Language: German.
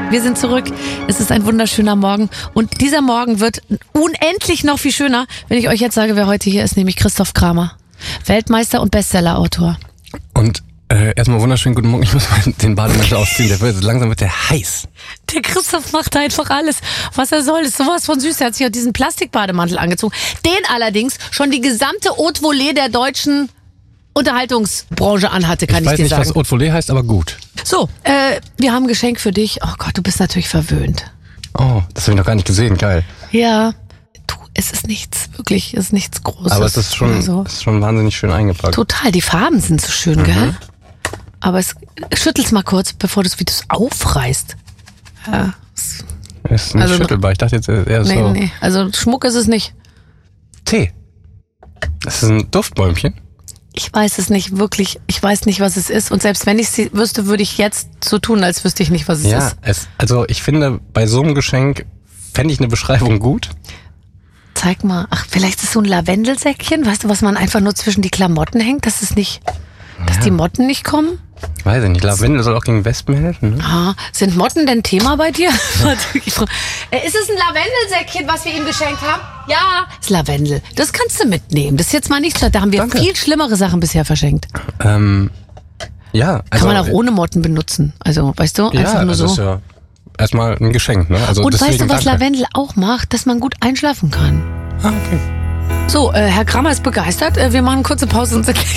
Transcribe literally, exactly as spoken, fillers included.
Wir sind zurück. Es ist ein wunderschöner Morgen. Und dieser Morgen wird unendlich noch viel schöner, wenn ich euch jetzt sage, wer heute hier ist, nämlich Christoph Kramer. Weltmeister und Bestsellerautor. Und äh, erstmal wunderschönen guten Morgen. Ich muss mal den Bademantel ausziehen. Der wird, langsam wird der heiß. Der Christoph macht einfach alles, was er soll. Das ist sowas von süß. Er hat sich auch diesen Plastikbademantel angezogen. Den allerdings schon die gesamte Haute Volée der deutschen Unterhaltungsbranche anhatte, kann ich, ich dir nicht, sagen. Ich weiß nicht, was Haute Volée heißt, aber gut. So, äh, wir haben ein Geschenk für dich. Oh Gott, du bist natürlich verwöhnt. Oh, das habe ich noch gar nicht gesehen. Geil. Ja, du, es ist nichts, wirklich, es ist nichts Großes. Aber es ist schon, also, es ist schon wahnsinnig schön eingepackt. Total, die Farben sind so schön, mhm. gell? Aber es, schüttel's mal kurz, bevor du es wieder aufreißt. Ja, es ist nicht also, schüttelbar. Ich dachte jetzt eher nee, so. Nee, also Schmuck ist es nicht. Tee. Das ist ein Duftbäumchen. Ich weiß es nicht, wirklich. Ich weiß nicht, was es ist. Und selbst wenn ich es wüsste, würde ich jetzt so tun, als wüsste ich nicht, was es ja, ist. Ja, also ich finde, bei so einem Geschenk fände ich eine Beschreibung gut. Zeig mal. Ach, vielleicht ist es so ein Lavendelsäckchen. Weißt du, was man einfach nur zwischen die Klamotten hängt, dass es nicht, dass ja. die Motten nicht kommen? Weiß ich nicht. Lavendel soll auch gegen Wespen helfen, ne? Ah, sind Motten denn Thema bei dir? Ist es ein Lavendelsäckchen, was wir ihm geschenkt haben? Ja, ist Lavendel. Das kannst du mitnehmen. Das ist jetzt mal nichts. Da haben wir Danke. viel schlimmere Sachen bisher verschenkt. Ähm, ja. Also, kann man auch ohne Motten benutzen. Also, weißt du, einfach ja, nur so. Das ist ja erstmal ein Geschenk, ne? Also und weißt du, was danke. Lavendel auch macht? Dass man gut einschlafen kann. Ah, okay. So, äh, Herr Kramer ist begeistert. Äh, wir machen eine kurze Pause und sind gleich